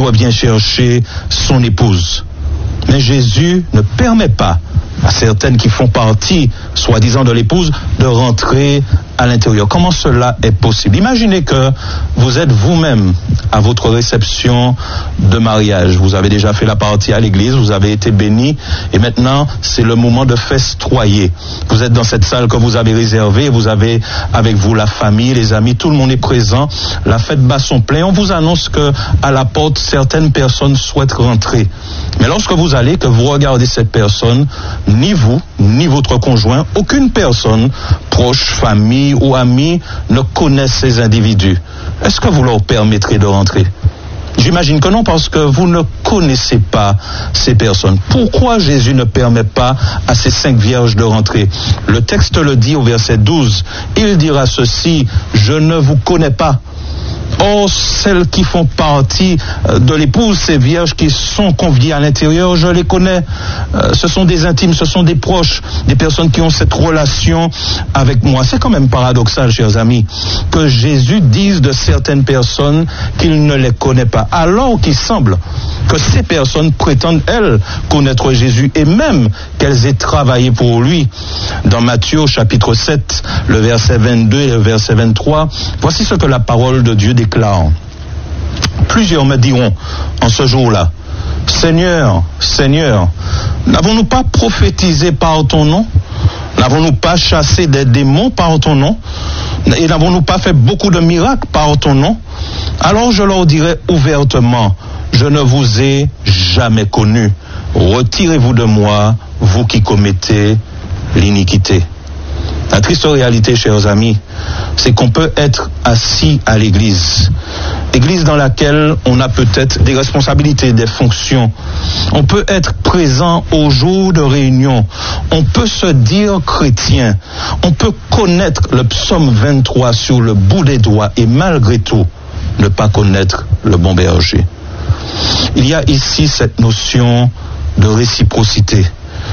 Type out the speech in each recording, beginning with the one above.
doit bien chercher son épouse. Mais Jésus ne permet pas à certaines qui font partie, soi-disant, de l'épouse, de rentrer à l'intérieur. Comment cela est possible? Imaginez que vous êtes vous-même à votre réception de mariage. Vous avez déjà fait la partie à l'église, vous avez été béni, et maintenant, c'est le moment de festoyer. Vous êtes dans cette salle que vous avez réservée, vous avez avec vous la famille, les amis, tout le monde est présent, la fête bat son plein. On vous annonce que à la porte, certaines personnes souhaitent rentrer. Mais lorsque vous allez, que vous regardez cette personne, ni vous, ni votre conjoint, aucune personne, proche, famille ou ami, ne connaissent ces individus. Est-ce que vous leur permettrez de rentrer? J'imagine que non, parce que vous ne connaissez pas ces personnes. Pourquoi Jésus ne permet pas à ces 5 vierges de rentrer? Le texte le dit au verset 12. Il dira ceci: je ne vous connais pas. Or, celles qui font partie de l'épouse, ces vierges qui sont conviées à l'intérieur, je les connais. Ce sont des intimes, ce sont des proches, des personnes qui ont cette relation avec moi. C'est quand même paradoxal, chers amis, que Jésus dise de certaines personnes qu'il ne les connaît pas, alors qu'il semble que ces personnes prétendent, elles, connaître Jésus, et même qu'elles aient travaillé pour lui. Dans Matthieu, au chapitre 7, le verset 22 et le verset 23, voici ce que la parole de Dieu déclare. Plusieurs me diront en ce jour-là: Seigneur, Seigneur, n'avons-nous pas prophétisé par ton nom? N'avons-nous pas chassé des démons par ton nom? Et n'avons-nous pas fait beaucoup de miracles par ton nom? Alors je leur dirai ouvertement: je ne vous ai jamais connu. Retirez-vous de moi, vous qui commettez l'iniquité. La triste réalité, chers amis, c'est qu'on peut être assis à l'église dans laquelle on a peut-être des responsabilités, des fonctions. On peut être présent au jour de réunion. On peut se dire chrétien. On peut connaître le psaume 23 sur le bout des doigts et malgré tout ne pas connaître le bon berger. Il y a ici cette notion de réciprocité.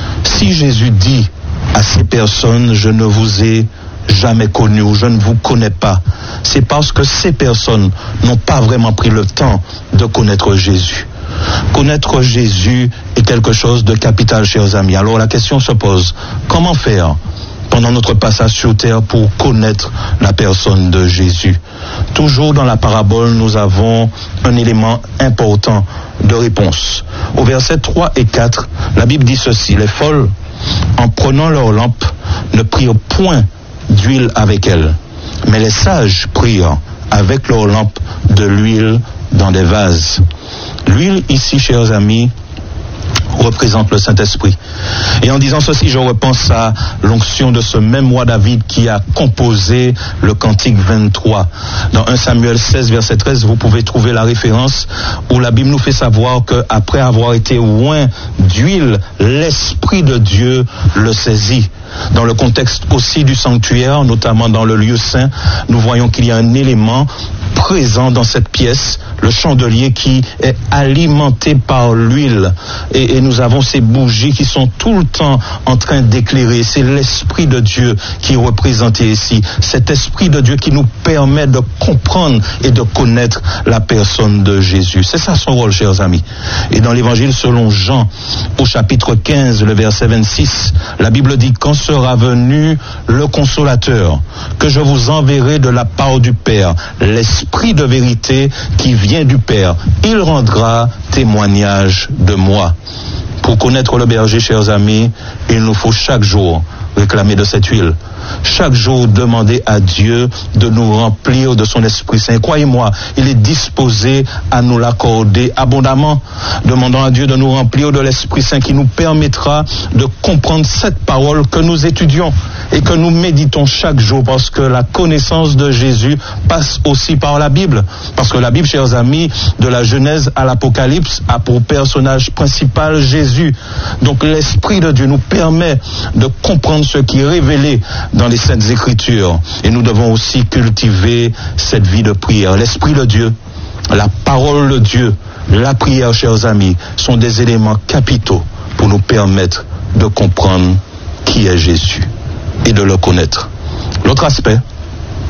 Si Jésus dit à ces personnes: je ne vous ai jamais connu ou je ne vous connais pas, c'est parce que ces personnes n'ont pas vraiment pris le temps de connaître Jésus. Connaître Jésus est quelque chose de capital, chers amis. Alors la question se pose: comment faire pendant notre passage sur terre pour connaître la personne de Jésus? Toujours dans la parabole, nous avons un élément important de réponse. Au verset 3 et 4, la Bible dit ceci: les folles, en prenant leur lampe, ne prirent point d'huile avec elles, mais les sages prirent avec leur lampe de l'huile dans des vases. L'huile ici, chers amis, représente le Saint-Esprit. Et en disant ceci, je repense à l'onction de ce même roi David qui a composé le cantique 23. Dans 1 Samuel 16, verset 13, vous pouvez trouver la référence où la Bible nous fait savoir qu'après avoir été oint d'huile, l'Esprit de Dieu le saisit. Dans le contexte aussi du sanctuaire, notamment dans le lieu saint, nous voyons qu'il y a un élément présent dans cette pièce, le chandelier qui est alimenté par l'huile. Et nous avons ces bougies qui sont tout le temps en train d'éclairer. C'est l'Esprit de Dieu qui est représenté ici. Cet Esprit de Dieu qui nous permet de comprendre et de connaître la personne de Jésus. C'est ça son rôle, chers amis. Et dans l'Évangile selon Jean, au chapitre 15, le verset 26, la Bible dit: quand sera venu le Consolateur, que je vous enverrai de la part du Père, l'Esprit de vérité qui vient du Père, il rendra témoignage de moi. Pour connaître le berger, chers amis, il nous faut chaque jour réclamer de cette huile. Chaque jour, demander à Dieu de nous remplir de son Esprit Saint. Croyez-moi, il est disposé à nous l'accorder abondamment. Demandons à Dieu de nous remplir de l'Esprit Saint qui nous permettra de comprendre cette parole que nous étudions et que nous méditons chaque jour, parce que la connaissance de Jésus passe aussi par la Bible. Parce que la Bible, chers amis, de la Genèse à l'Apocalypse, a pour personnage principal Jésus. Donc l'Esprit de Dieu nous permet de comprendre ce qui est révélé dans les Saintes Écritures. Et nous devons aussi cultiver cette vie de prière. L'Esprit de Dieu, la parole de Dieu, la prière, chers amis, sont des éléments capitaux pour nous permettre de comprendre qui est Jésus et de le connaître. L'autre aspect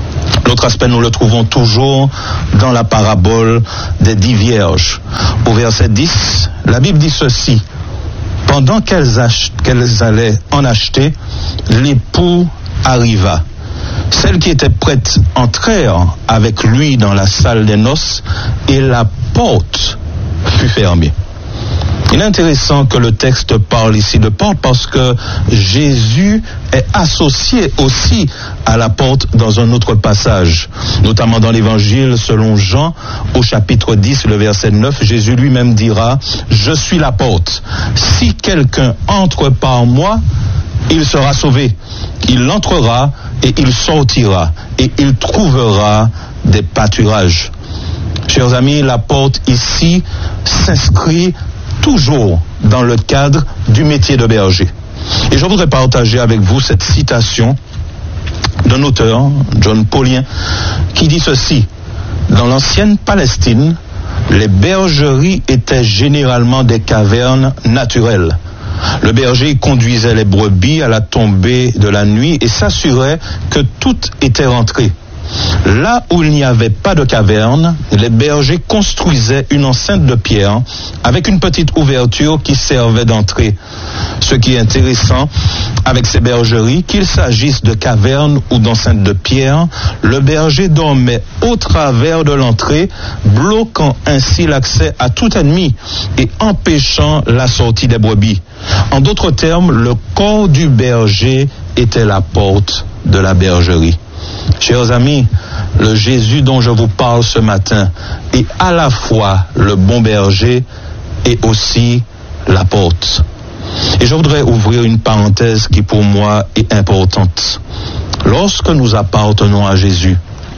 L'autre aspect, nous le trouvons toujours dans la parabole des 10 vierges. Au verset 10, la Bible dit ceci: pendant qu'elles allaient en acheter, l'époux arriva. Celles qui étaient prêtes entrèrent avec lui dans la salle des noces et la porte fut fermée. Il est intéressant que le texte parle ici de porte parce que Jésus est associé aussi à la porte dans un autre passage, notamment dans l'évangile selon Jean au chapitre 10, le verset 9, Jésus lui-même dira: je suis la porte. Si quelqu'un entre par moi, il sera sauvé. Il entrera et il sortira et il trouvera des pâturages. Chers amis, la porte ici s'inscrit toujours dans le cadre du métier de berger. Et je voudrais partager avec vous cette citation d'un auteur, John Paulien, qui dit ceci: dans l'ancienne Palestine, les bergeries étaient généralement des cavernes naturelles. Le berger conduisait les brebis à la tombée de la nuit et s'assurait que toutes étaient rentrées. Là où il n'y avait pas de caverne, les bergers construisaient une enceinte de pierre avec une petite ouverture qui servait d'entrée. Ce qui est intéressant avec ces bergeries, qu'il s'agisse de cavernes ou d'enceintes de pierre, le berger dormait au travers de l'entrée, bloquant ainsi l'accès à tout ennemi et empêchant la sortie des brebis. En d'autres termes, le corps du berger était la porte de la bergerie. Chers amis, le Jésus dont je vous parle ce matin est à la fois le bon berger et aussi la porte. Et je voudrais ouvrir une parenthèse qui pour moi est importante. Lorsque nous appartenons à Jésus,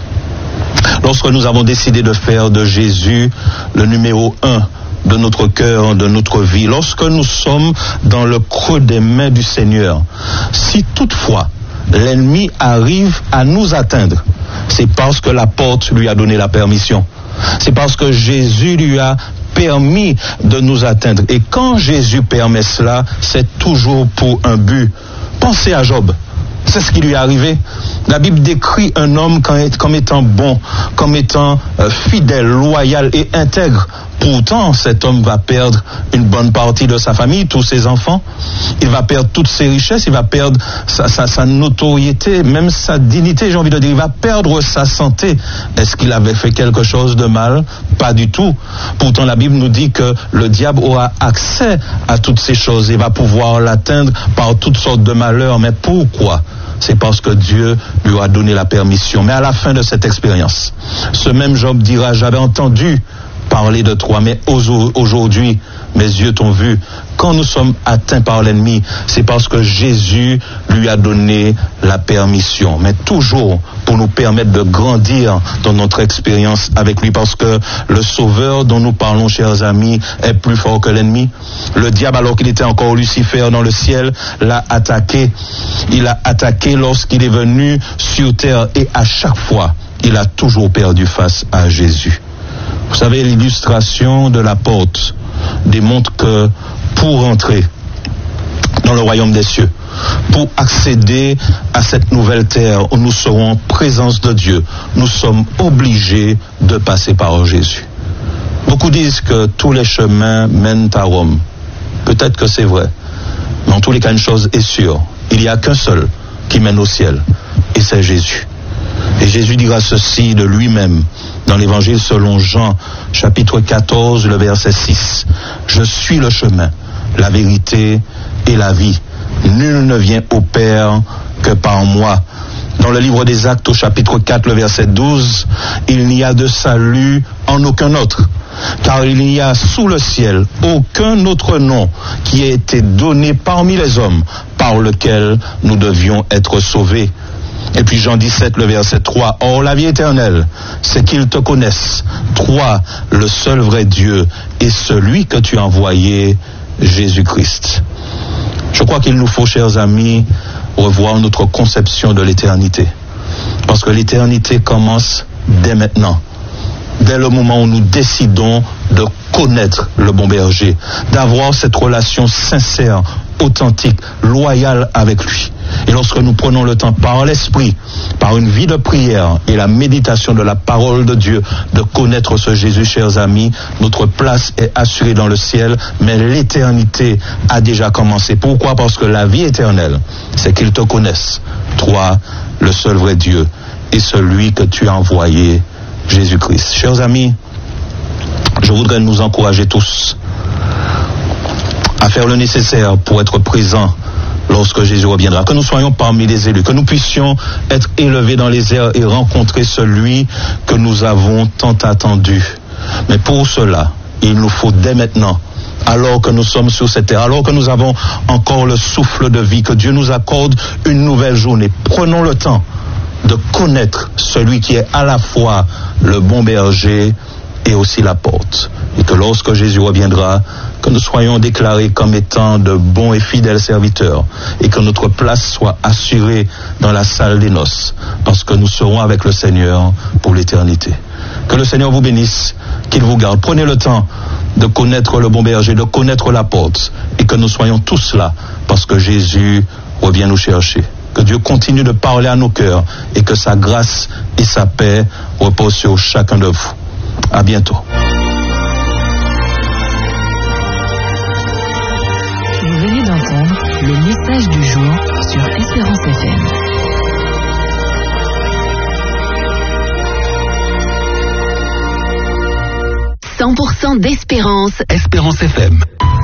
lorsque nous avons décidé de faire de Jésus le numéro 1 de notre cœur, de notre vie, lorsque nous sommes dans le creux des mains du Seigneur, si toutefois l'ennemi arrive à nous atteindre, c'est parce que la porte lui a donné la permission. C'est parce que Jésus lui a permis de nous atteindre. Et quand Jésus permet cela, c'est toujours pour un but. Pensez à Job. C'est ce qui lui est arrivé. La Bible décrit un homme comme étant bon, comme étant fidèle, loyal et intègre. Pourtant, cet homme va perdre une bonne partie de sa famille, tous ses enfants. Il va perdre toutes ses richesses, il va perdre sa notoriété, même sa dignité, j'ai envie de dire. Il va perdre sa santé. Est-ce qu'il avait fait quelque chose de mal? Pas du tout. Pourtant, la Bible nous dit que le diable aura accès à toutes ces choses et va pouvoir l'atteindre par toutes sortes de malheurs. Mais pourquoi? C'est parce que Dieu lui a donné la permission. Mais à la fin de cette expérience, ce même Job dira: j'avais entendu parler de toi, mais aujourd'hui, mes yeux t'ont vu. Quand nous sommes atteints par l'ennemi, c'est parce que Jésus lui a donné la permission, mais toujours pour nous permettre de grandir dans notre expérience avec lui, parce que le Sauveur dont nous parlons, chers amis, est plus fort que l'ennemi. Le diable, alors qu'il était encore Lucifer dans le ciel, l'a attaqué. Il a attaqué lorsqu'il est venu sur terre, et à chaque fois, il a toujours perdu face à Jésus. Vous savez, l'illustration de la porte démontre que pour entrer dans le royaume des cieux, pour accéder à cette nouvelle terre où nous serons en présence de Dieu, nous sommes obligés de passer par Jésus. Beaucoup disent que tous les chemins mènent à Rome. Peut-être que c'est vrai, mais en tous les cas, une chose est sûre: il n'y a qu'un seul qui mène au ciel, et c'est Jésus. Et Jésus dira ceci de lui-même dans l'évangile selon Jean, chapitre 14, le verset 6. Je suis le chemin, la vérité et la vie. Nul ne vient au Père que par moi. Dans le livre des Actes, au chapitre 4, le verset 12, il n'y a de salut en aucun autre, car il n'y a sous le ciel aucun autre nom qui ait été donné parmi les hommes par lequel nous devions être sauvés. Et puis Jean 17, le verset 3, or la vie éternelle, c'est qu'ils te connaissent, toi, le seul vrai Dieu, et celui que tu as envoyé, Jésus-Christ. Je crois qu'il nous faut, chers amis, revoir notre conception de l'éternité. Parce que l'éternité commence dès maintenant. Dès le moment où nous décidons de connaître le bon berger, d'avoir cette relation sincère, authentique, loyale avec lui. Et lorsque nous prenons le temps par l'Esprit, par une vie de prière et la méditation de la parole de Dieu, de connaître ce Jésus, chers amis, notre place est assurée dans le ciel, mais l'éternité a déjà commencé. Pourquoi? Parce que la vie éternelle, c'est qu'ils te connaissent, toi, le seul vrai Dieu, et celui que tu as envoyé, Jésus-Christ. Chers amis, je voudrais nous encourager tous à faire le nécessaire pour être présents lorsque Jésus reviendra, que nous soyons parmi les élus, que nous puissions être élevés dans les airs et rencontrer celui que nous avons tant attendu. Mais pour cela, il nous faut dès maintenant, alors que nous sommes sur cette terre, alors que nous avons encore le souffle de vie, que Dieu nous accorde une nouvelle journée. Prenons le temps de connaître celui qui est à la fois le bon berger et aussi la porte. Et que lorsque Jésus reviendra, que nous soyons déclarés comme étant de bons et fidèles serviteurs et que notre place soit assurée dans la salle des noces, parce que nous serons avec le Seigneur pour l'éternité. Que le Seigneur vous bénisse, qu'il vous garde. Prenez le temps de connaître le bon berger, de connaître la porte, et que nous soyons tous là, parce que Jésus revient nous chercher. Que Dieu continue de parler à nos cœurs et que sa grâce et sa paix reposent sur chacun de vous. À bientôt. Vous venez d'entendre le message du jour sur Espérance FM. 100% d'espérance. Espérance FM.